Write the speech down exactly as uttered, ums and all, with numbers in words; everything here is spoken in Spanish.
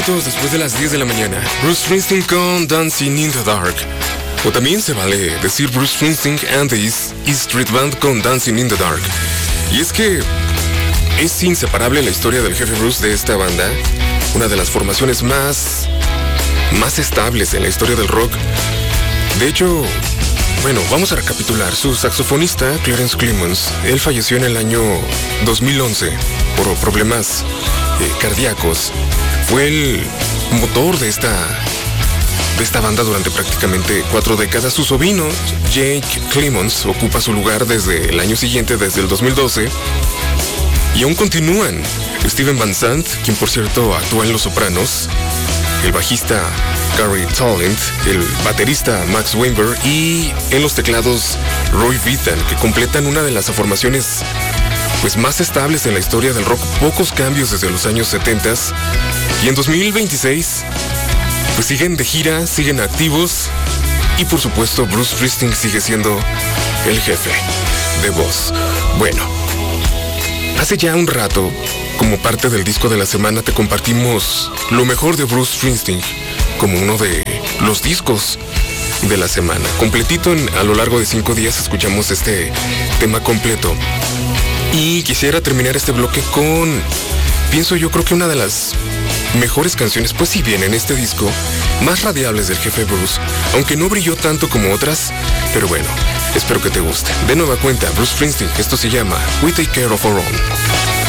Después de las diez de la mañana, Bruce Springsteen con Dancing in the Dark. O también se vale decir Bruce Springsteen and the East Street Band con Dancing in the Dark. Y es que es inseparable la historia del jefe Bruce de esta banda, una de las formaciones más, más estables en la historia del rock. De hecho, bueno, vamos a recapitular. Su saxofonista, Clarence Clemons, él falleció en el año dos mil once por problemas eh, cardíacos. Fue el motor de esta, de esta banda durante prácticamente cuatro décadas. Su sobrino, Jake Clemons, ocupa su lugar desde el año siguiente, desde el dos mil doce. Y aún continúan. Steven Van Sant, quien por cierto actúa en Los Sopranos, el bajista Gary Talent, el baterista Max Weinberg y en los teclados Roy Vitan, que completan una de las formaciones pues más estables en la historia del rock. Pocos cambios desde los años setenta. Y en dos mil veintiséis pues siguen de gira, siguen activos y por supuesto Bruce Springsteen sigue siendo el jefe de voz. Bueno, hace ya un rato, como parte del disco de la semana, te compartimos lo mejor de Bruce Springsteen como uno de los discos de la semana. Completito, en, a lo largo de cinco días escuchamos este tema completo. Y quisiera terminar este bloque con, pienso yo, creo que una de las mejores canciones, pues si bien en este disco, más radiables del jefe Bruce, aunque no brilló tanto como otras, pero bueno, espero que te guste. De nueva cuenta, Bruce Springsteen, esto se llama We Take Care of Our Own.